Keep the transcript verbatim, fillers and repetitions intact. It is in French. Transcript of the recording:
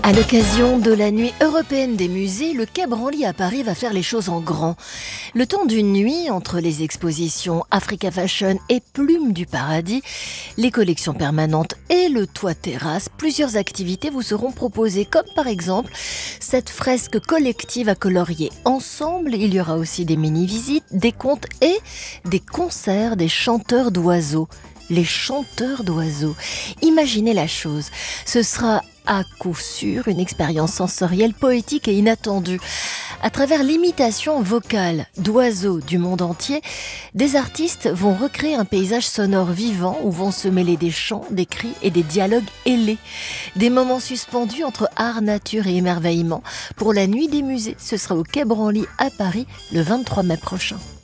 À l'occasion de la nuit européenne des musées, le Quai Branly à Paris va faire les choses en grand. Le temps d'une nuit, entre les expositions Africa Fashion et Plumes du Paradis, les collections permanentes et le toit terrasse, plusieurs activités vous seront proposées, comme par exemple cette fresque collective à colorier. Ensemble, il y aura aussi des mini-visites, des contes et des concerts des chanteurs d'oiseaux. Les chanteurs d'oiseaux. Imaginez la chose, ce sera à coup sûr une expérience sensorielle poétique et inattendue. À travers l'imitation vocale d'oiseaux du monde entier, des artistes vont recréer un paysage sonore vivant où vont se mêler des chants, des cris et des dialogues ailés. Des moments suspendus entre art, nature et émerveillement. Pour la nuit des musées, ce sera au Quai Branly à Paris le vingt-trois mai prochain.